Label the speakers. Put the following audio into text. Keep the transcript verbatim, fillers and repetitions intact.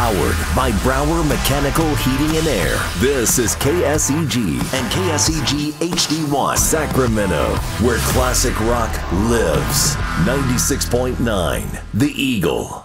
Speaker 1: Powered by Brower Mechanical Heating and Air. This is K S E G and K S E G H D one Sacramento, where classic rock lives. ninety-six point nine The Eagle.